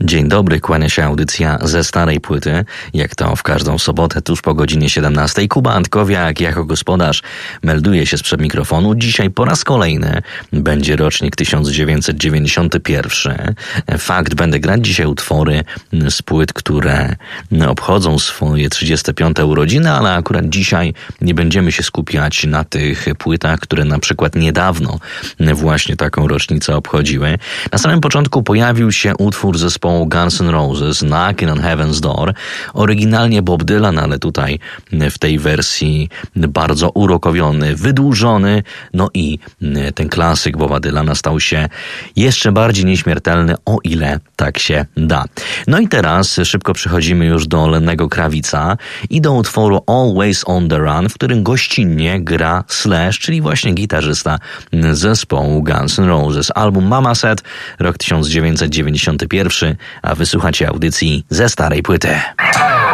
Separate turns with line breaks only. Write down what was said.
Dzień dobry, kłania się audycja ze starej płyty, jak to w każdą sobotę tuż po godzinie 17. Kuba Antkowiak jako gospodarz melduje się sprzed mikrofonu. Dzisiaj po raz kolejny będzie rocznik 1991. Fakt, będę grać dzisiaj utwory z płyt, które obchodzą swoje 35. urodziny, ale akurat dzisiaj nie będziemy się skupiać na tych płytach, które na przykład niedawno właśnie taką rocznicę obchodziły. Na samym początku pojawił się utwór zespołu Guns N' Roses, Knockin' on Heaven's Door. Oryginalnie Bob Dylan, ale tutaj w tej wersji bardzo urokowiony, wydłużony. No i ten klasyk Boba Dylana stał się jeszcze bardziej nieśmiertelny, o ile tak się da. No i teraz szybko przechodzimy już do Lennego Krawica i do utworu Always on the Run, w którym gościnnie gra Slash, czyli właśnie gitarzysta zespołu Guns N' Roses. Album Mama Said, rok 1991, a wysłuchacie audycji ze starej płyty.